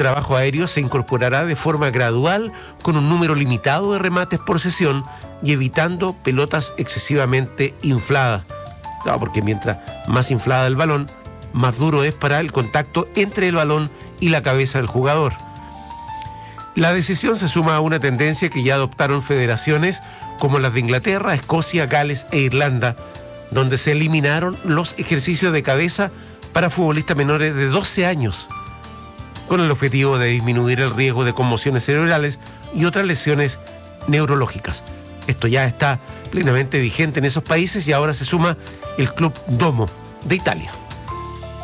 trabajo aéreo se incorporará de forma gradual con un número limitado de remates por sesión y evitando pelotas excesivamente infladas. Claro, porque mientras más inflada el balón, más duro es para el contacto entre el balón y la cabeza del jugador. La decisión se suma a una tendencia que ya adoptaron federaciones como las de Inglaterra, Escocia, Gales e Irlanda, donde se eliminaron los ejercicios de cabeza para futbolistas menores de 12 años, con el objetivo de disminuir el riesgo de conmociones cerebrales y otras lesiones neurológicas. Esto ya está plenamente vigente en esos países y ahora se suma el Club Domo de Italia.